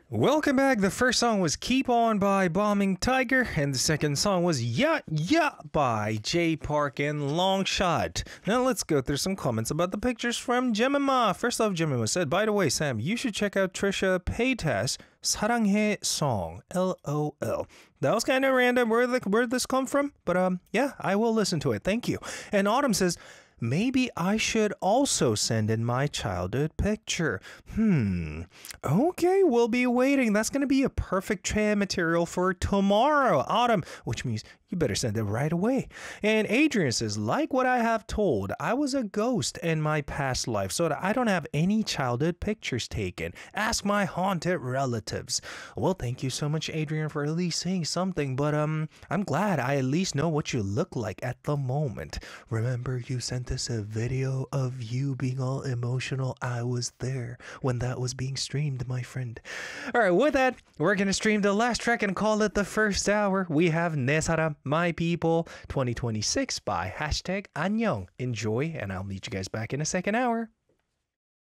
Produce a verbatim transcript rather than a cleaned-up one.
Welcome back. The first song was Keep On by Bombing Tiger, and the second song was Yeah Yeah by Jay Park and Longshot. Now let's go through some comments about the pictures from Jemima. First off, Jemima said, by the way, Sam, you should check out Trisha Paytas' 사랑해 song, L O L. That was kind of random where the, where'd this come from, but um, yeah, I will listen to it. Thank you. And Autumn says, maybe I should also send in my childhood picture. Hmm. Okay, we'll be waiting. That's going to be a perfect tray material for tomorrow, Autumn, which means you better send it right away. And Adrian says, like what I have told, I was a ghost in my past life, so I don't have any childhood pictures taken. Ask my haunted relatives. Well, thank you so much, Adrian, for at least saying something, but um, I'm glad I at least know what you look like at the moment. Remember, you sent us a video of you being all emotional. I was there when that was being streamed, my friend. All right, with that, we're going to stream the last track and call it the first hour. We have 내 사람, My People twenty twenty-six by hashtag 안녕. Enjoy, and I'll meet you guys back in a second hour.